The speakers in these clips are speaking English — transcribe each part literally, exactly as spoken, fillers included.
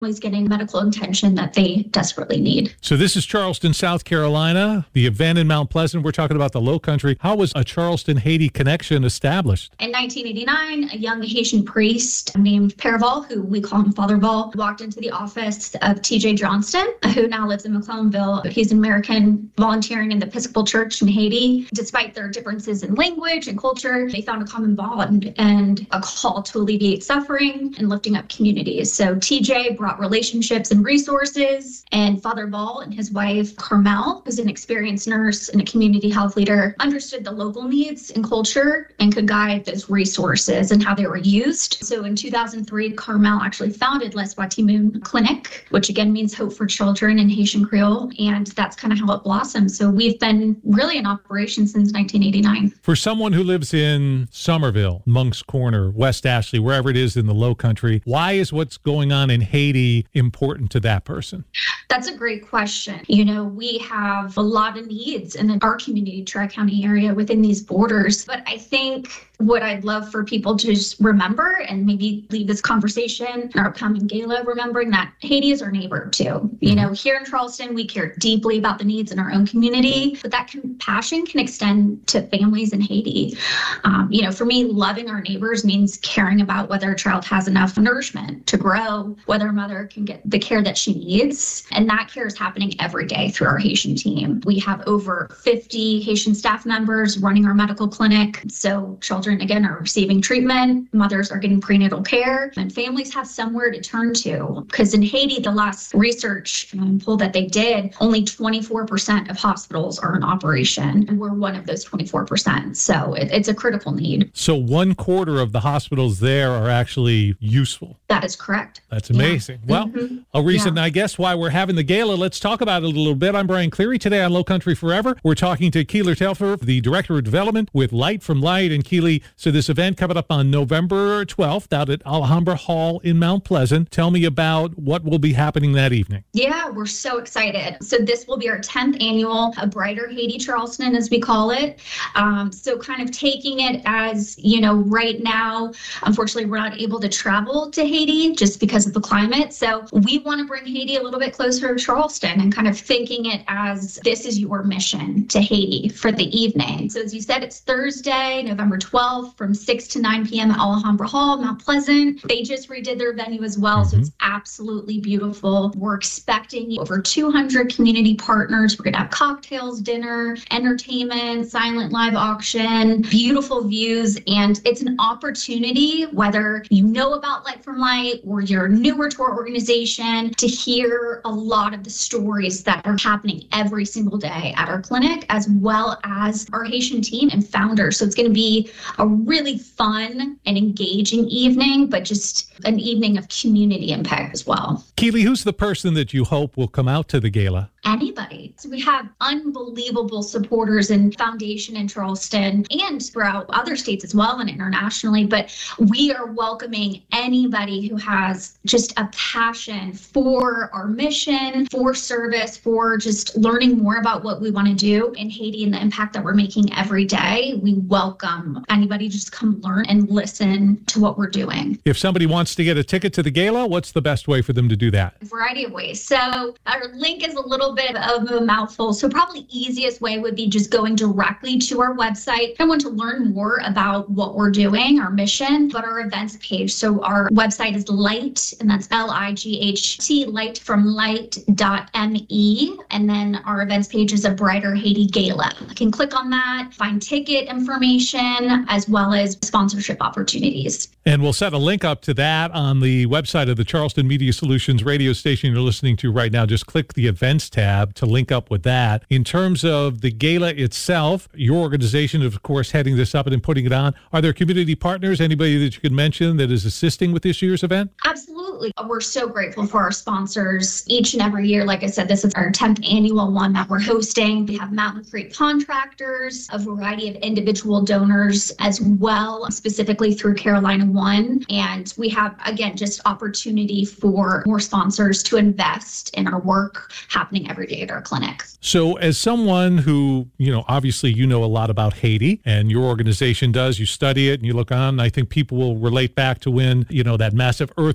families getting medical attention that they desperately need. So this is Charleston, South Carolina, the event in Mount Pleasant. We're talking about the Low Country. How was a Charleston-Haiti connection established? In nineteen eighty-nine, a young Haitian priest named Père Vol, who we call him Father Vol, walked into the office of T J Johnston, who now lives in McClellanville. He's an American volunteering in the Episcopal Church in Haiti. Despite their differences in language and culture, they found a common bond and a call to alleviate suffering and lifting up communities. So T J brought relationships and resources, and Father Vol and his wife, Carmel, who's an experienced nurse and a community health leader, understood the local needs and culture and could guide those resources and how they were used. So in two thousand three, Carmel actually founded L'Espoir Timoun Clinic, which again means hope for children in Haitian Creole, and that's kind of how it blossomed. So we've been really in operation since nineteen eighty-nine. For someone who lives in Somerville, Moncks Corner, West Ashley, wherever it is in the Low Country, why is what's going on in Haiti important to that person? That's a great question. You know, we have a lot of needs in our community, Tri-County area within these borders, but I think what I'd love for people to just remember and maybe leave this conversation in our upcoming gala, remembering that Haiti is our neighbor too. You know, here in Charleston, we care deeply about the needs in our own community, but that compassion can extend to families in Haiti. Um, you know, for me, loving our neighbors means caring about whether a child has enough nourishment to grow, whether a mother can get the care that she needs. And that care is happening every day through our Haitian team. We have over fifty Haitian staff members running our medical clinic. So children, again, are receiving treatment, mothers are getting prenatal care, and families have somewhere to turn to. Because in Haiti, the last research um, poll that they did, only twenty-four percent of hospitals are in operation, and we're one of those twenty-four percent. So it, it's a critical need. So one quarter of the hospitals there are actually useful. That is correct. That's amazing. Yeah. Well, mm-hmm. a reason, yeah. I guess, why we're having the gala. Let's talk about it a little bit. I'm Brian Cleary. Today on Low Country Forever, we're talking to Keeler Telfer, the Director of Development with Light from Light. And Keely, so this event coming up on November twelfth out at Alhambra Hall in Mount Pleasant. Tell me about what will be happening that evening. Yeah, we're so excited. So this will be our tenth annual A Brighter Haiti Charleston, as we call it. Um, so kind of taking it as, you know, right now, unfortunately, we're not able to travel to Haiti just because of the climate. So we want to bring Haiti a little bit closer to Charleston and kind of thinking it as this is your mission to Haiti for the evening. So as you said, it's Thursday, November twelfth from six to nine p.m. at Alhambra Hall, Mount Pleasant. They just redid their venue as well, mm-hmm. so it's absolutely beautiful. We're expecting over two hundred community partners. We're going to have cocktails, dinner, entertainment, silent live auction, beautiful views, and it's an opportunity, whether you know about Light from Light or you're newer to our organization, to hear a lot of the stories that are happening every single day at our clinic, as well as our Haitian team and founders. So it's going to be a really fun and engaging evening, but just an evening of community impact as well. Keely, who's the person that you hope will come out to the gala? Anybody. So we have unbelievable supporters in Foundation in Charleston and throughout other states as well and internationally, but we are welcoming anybody who has just a passion for our mission, for service, for just learning more about what we want to do in Haiti and the impact that we're making every day. We welcome anybody to just come learn and listen to what we're doing. If somebody wants to get a ticket to the gala, what's the best way for them to do that? A variety of ways. So our link is a little bit of a mouthful. So probably easiest way would be just going directly to our website. I want to learn more about what we're doing, our mission, but our events page. So our website is Light, and that's L I G H T, light from light dot M E. And then our events page is A Brighter Haiti Gala. You can click on that, find ticket information, as well as sponsorship opportunities. And we'll set a link up to that on the website of the Charleston Media Solutions radio station you're listening to right now. Just click the events tab to link up with that. In terms of the gala itself, your organization is, of course, heading this up and putting it on. Are there community partners, anybody that you could mention that is assisting with this year's event? Absolutely. We're so grateful for our sponsors each and every year. Like I said, this is our tenth annual one that we're hosting. We have Mountain Creek Contractors, a variety of individual donors as well, specifically through Carolina One. And we have, again, just opportunity for more sponsors to invest in our work happening every day at our clinic. So as someone who, you know, obviously you know a lot about Haiti and your organization does, you study it and you look on, I think people will relate back to when, you know, that massive earthquake happened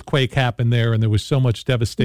happened there, and there was so much devastation.